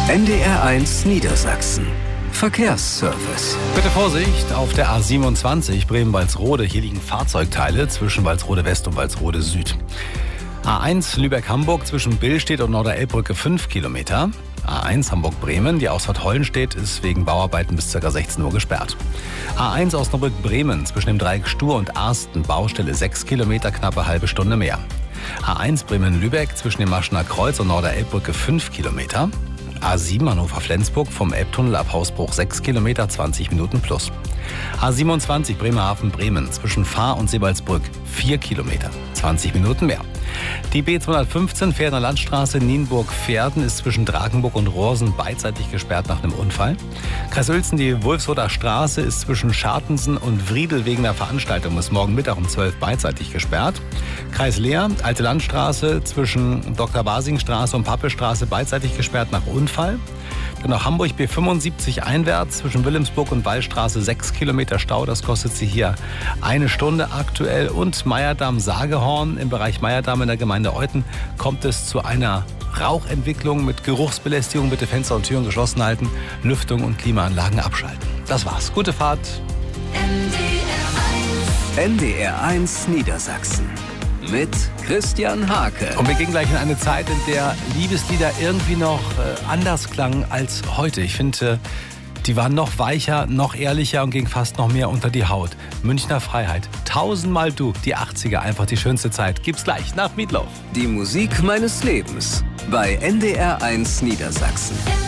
NDR1 Niedersachsen. Verkehrsservice. Bitte Vorsicht auf der A27 Bremen-Walsrode. Hier liegen Fahrzeugteile zwischen Walsrode West und Walsrode Süd. A1 Lübeck-Hamburg zwischen Billstedt und Norderelbbrücke 5 Kilometer. A1 Hamburg-Bremen, die Ausfahrt Hollenstedt ist wegen Bauarbeiten bis ca. 16 Uhr gesperrt. A1 Osnabrück-Bremen zwischen dem Dreieck Stur und Arsten, Baustelle 6 Kilometer, knappe halbe Stunde mehr. A1 Bremen-Lübeck zwischen dem Maschener Kreuz und Norderelbbrücke 5 Kilometer. A7 Hannover-Flensburg vom Elbtunnel ab Hausbruch 6 Kilometer, 20 Minuten plus. A27 Bremerhaven-Bremen zwischen Fahr und Sebalsbrück 4 Kilometer, 20 Minuten mehr. Die B215 Pferdener Landstraße Nienburg-Pferden ist zwischen Drakenburg und Rohrsen beidseitig gesperrt nach einem Unfall. Kreis Uelzen, die Wulfsroder Straße ist zwischen Schartensen und Wriedel wegen der Veranstaltung bis morgen Mittag um 12 beidseitig gesperrt. Kreis Leer, Alte Landstraße zwischen Dr. Basing-Straße und Pappelstraße beidseitig gesperrt nach Unfall. Dann noch Hamburg B75 einwärts zwischen Wilhelmsburg und Wallstraße 6 Kilometer Stau. Das kostet Sie hier 1 Stunde aktuell. Und Meyerdamm-Sagehorn im Bereich Meyerdamm in der Gemeinde Euthen kommt es zu einer Rauchentwicklung mit Geruchsbelästigung. Bitte Fenster und Türen geschlossen halten, Lüftung und Klimaanlagen abschalten. Das war's. Gute Fahrt. NDR1 Niedersachsen. Mit Christian Hake. Und wir gehen gleich in eine Zeit, in der Liebeslieder irgendwie noch anders klangen als heute. Ich finde, die waren noch weicher, noch ehrlicher und gingen fast noch mehr unter die Haut. Münchner Freiheit. 1000-mal du. Die 80er, einfach die schönste Zeit. Gibt's gleich nach Meatloaf. Die Musik meines Lebens bei NDR1 Niedersachsen.